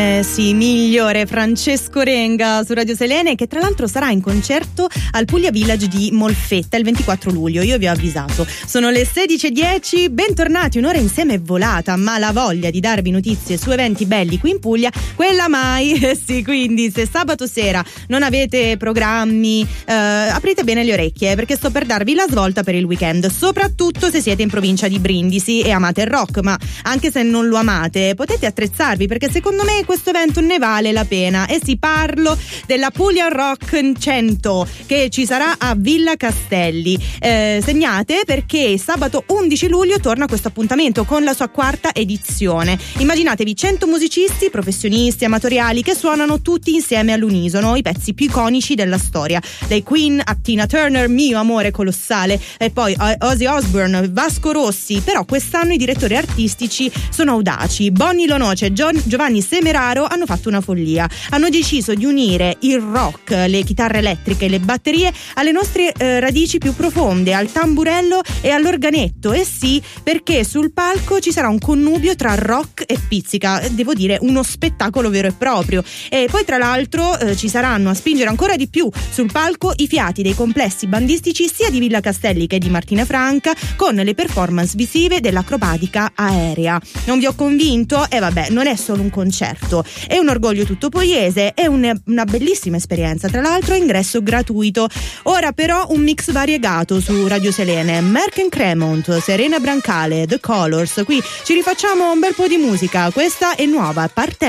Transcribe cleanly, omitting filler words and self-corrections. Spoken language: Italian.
Sì, migliore Francesco Renga su Radio Selene, che tra l'altro sarà in concerto al Puglia Village di Molfetta il 24 luglio. Io vi ho avvisato. Sono le 16:10, bentornati, un'ora insieme è volata, ma la voglia di darvi notizie su eventi belli qui in Puglia, quella mai. Sì, quindi se sabato sera non avete programmi, aprite bene le orecchie, perché sto per darvi la svolta per il weekend, soprattutto se siete in provincia di Brindisi e amate il rock, ma anche se non lo amate potete attrezzarvi, perché secondo me questo evento ne vale la pena. E si parlo della Puglia Rock 100 che ci sarà a Villa Castelli. Segnate, perché sabato 11 luglio torna questo appuntamento con la sua quarta edizione. Immaginatevi 100 musicisti, professionisti, amatoriali che suonano tutti insieme all'unisono i pezzi più iconici della storia, dai Queen a Tina Turner, mio amore colossale, e poi Ozzy Osbourne, Vasco Rossi. Però quest'anno i direttori artistici sono audaci. Bonnie Lonoce e Giovanni Semeraro hanno fatto una follia. Hanno deciso di unire il rock, le chitarre elettriche e le batterie alle nostre radici più profonde, al tamburello e all'organetto. E sì, perché sul palco ci sarà un connubio tra rock e pizzica, devo dire uno spettacolo vero e proprio. E poi tra l'altro ci saranno a spingere ancora di più sul palco i fiati dei complessi bandistici sia di Villa Castelli che di Martina Franca, con le performance visive dell'acrobatica aerea. Non vi ho convinto? E vabbè, non è solo un concerto, è un orgoglio tutto pugliese, è una bellissima esperienza, tra l'altro ingresso gratuito. Ora però un mix variegato su Radio Selene: Merck & Cremont, Serena Brancale, The Colors. Qui ci rifacciamo un bel po' di musica, questa è nuova Partenza.